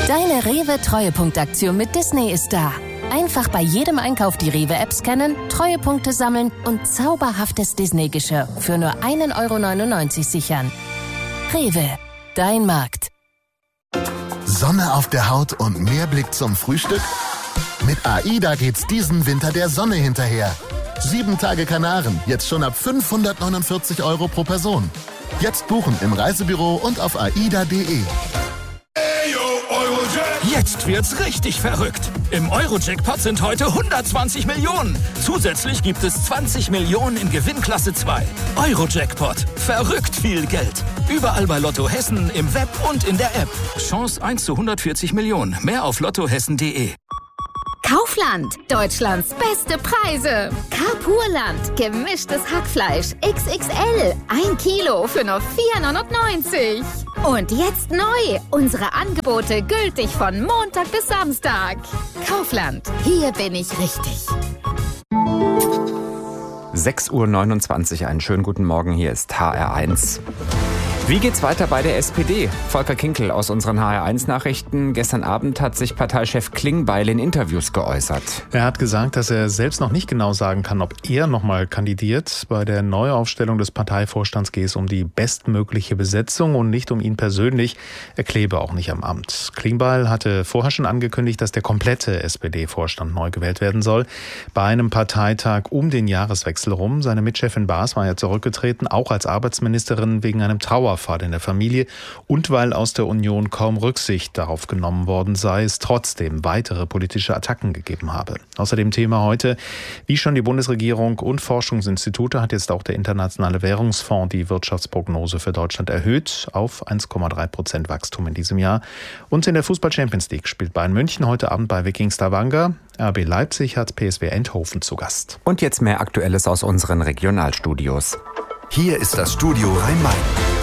Deine Rewe-Treuepunktaktion mit Disney ist da. Einfach bei jedem Einkauf die Rewe-App scannen, Treuepunkte sammeln und zauberhaftes Disney-Geschirr für nur 1,99 € sichern. Rewe, dein Markt. Sonne auf der Haut und mehr Blick zum Frühstück? Mit AIDA geht's diesen Winter der Sonne hinterher. 7 Tage Kanaren, jetzt schon ab 549 € pro Person. Jetzt buchen im Reisebüro und auf aida.de. Jetzt wird's richtig verrückt. Im Euro-Jackpot sind heute 120 Millionen. Zusätzlich gibt es 20 Millionen in Gewinnklasse 2. Euro-Jackpot. Verrückt viel Geld. Überall bei Lotto Hessen, im Web und in der App. Chance 1 zu 140 Millionen. Mehr auf lottohessen.de. Kaufland, Deutschlands beste Preise. Carpurland, gemischtes Hackfleisch, XXL, 1 Kilo für nur 4,99 €. Und jetzt neu, unsere Angebote gültig von Montag bis Samstag. Kaufland, hier bin ich richtig. 6:29 Uhr, einen schönen guten Morgen, hier ist HR1. Wie geht's weiter bei der SPD? Volker Kinkel aus unseren HR1-Nachrichten. Gestern Abend hat sich Parteichef Klingbeil in Interviews geäußert. Er hat gesagt, dass er selbst noch nicht genau sagen kann, ob er nochmal kandidiert. Bei der Neuaufstellung des Parteivorstands geht es um die bestmögliche Besetzung und nicht um ihn persönlich. Er klebe auch nicht am Amt. Klingbeil hatte vorher schon angekündigt, dass der komplette SPD-Vorstand neu gewählt werden soll. Bei einem Parteitag um den Jahreswechsel rum. Seine Mitchefin Baas war ja zurückgetreten, auch als Arbeitsministerin wegen einem Trauerfall in der Familie und weil aus der Union kaum Rücksicht darauf genommen worden sei, es trotzdem weitere politische Attacken gegeben habe. Außerdem Thema heute, wie schon die Bundesregierung und Forschungsinstitute, hat jetzt auch der Internationale Währungsfonds die Wirtschaftsprognose für Deutschland erhöht auf 1,3% Wachstum in diesem Jahr. Und in der Fußball-Champions League spielt Bayern München heute Abend bei Wiking Stavanger. RB Leipzig hat PSV Eindhoven zu Gast. Und jetzt mehr Aktuelles aus unseren Regionalstudios. Hier ist das Studio Rhein-Main.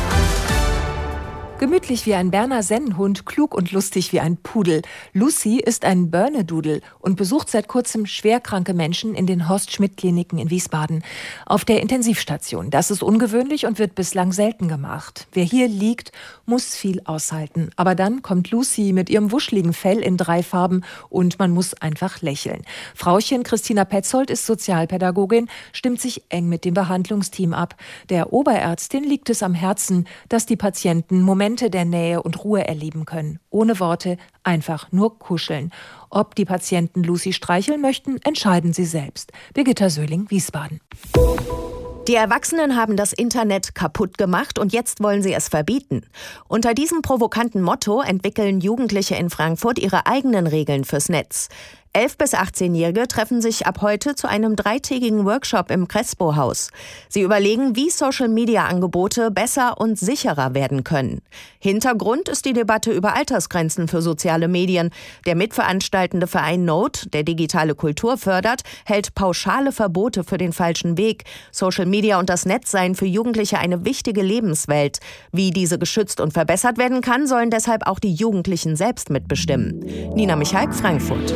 Gemütlich wie ein Berner Sennenhund, klug und lustig wie ein Pudel. Lucy ist ein Börnedudel und besucht seit kurzem schwerkranke Menschen in den Horst-Schmidt-Kliniken in Wiesbaden. Auf der Intensivstation. Das ist ungewöhnlich und wird bislang selten gemacht. Wer hier liegt, muss viel aushalten. Aber dann kommt Lucy mit ihrem wuscheligen Fell in 3 Farben und man muss einfach lächeln. Frauchen Christina Petzold ist Sozialpädagogin, stimmt sich eng mit dem Behandlungsteam ab. Der Oberärztin liegt es am Herzen, dass die Patienten Momente der Nähe und Ruhe erleben können. Ohne Worte, einfach nur kuscheln. Ob die Patienten Lucy streicheln möchten, entscheiden sie selbst. Birgitta Söhling, Wiesbaden. Die Erwachsenen haben das Internet kaputt gemacht und jetzt wollen sie es verbieten. Unter diesem provokanten Motto entwickeln Jugendliche in Frankfurt ihre eigenen Regeln fürs Netz. 11- bis 18-Jährige treffen sich ab heute zu einem 3-tägigen Workshop im Crespo-Haus. Sie überlegen, wie Social-Media-Angebote besser und sicherer werden können. Hintergrund ist die Debatte über Altersgrenzen für soziale Medien. Der mitveranstaltende Verein Note, der digitale Kultur fördert, hält pauschale Verbote für den falschen Weg. Social Media und das Netz seien für Jugendliche eine wichtige Lebenswelt. Wie diese geschützt und verbessert werden kann, sollen deshalb auch die Jugendlichen selbst mitbestimmen. Nina Michalk, Frankfurt.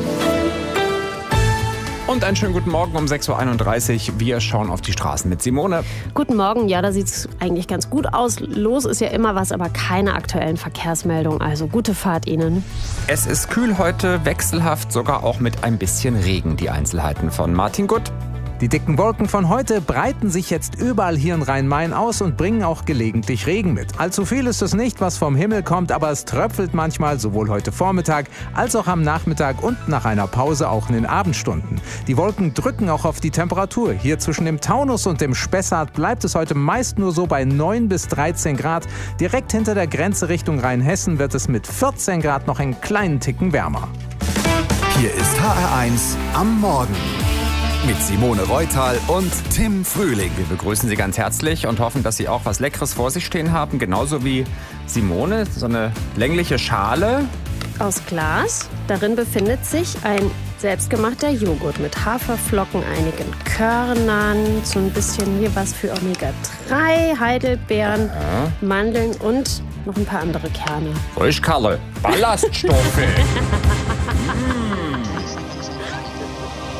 Und einen schönen guten Morgen um 6:31 Uhr. Wir schauen auf die Straßen mit Simone. Guten Morgen. Ja, da sieht es eigentlich ganz gut aus. Los ist ja immer was, aber keine aktuellen Verkehrsmeldungen. Also gute Fahrt Ihnen. Es ist kühl heute, wechselhaft, sogar auch mit ein bisschen Regen. Die Einzelheiten von Martin Gutt. Die dicken Wolken von heute breiten sich jetzt überall hier in Rhein-Main aus und bringen auch gelegentlich Regen mit. Allzu viel ist es nicht, was vom Himmel kommt, aber es tröpfelt manchmal, sowohl heute Vormittag als auch am Nachmittag und nach einer Pause auch in den Abendstunden. Die Wolken drücken auch auf die Temperatur. Hier zwischen dem Taunus und dem Spessart bleibt es heute meist nur so bei 9 bis 13 Grad. Direkt hinter der Grenze Richtung Rheinhessen wird es mit 14 Grad noch einen kleinen Ticken wärmer. Hier ist HR1 am Morgen. Mit Simone Reutal und Tim Frühling. Wir begrüßen Sie ganz herzlich und hoffen, dass Sie auch was Leckeres vor sich stehen haben. Genauso wie Simone, so eine längliche Schale. Aus Glas. Darin befindet sich ein selbstgemachter Joghurt mit Haferflocken, einigen Körnern, so ein bisschen hier was für Omega-3, Heidelbeeren, Mandeln und noch ein paar andere Kerne. Frischkalle, Ballaststoffe.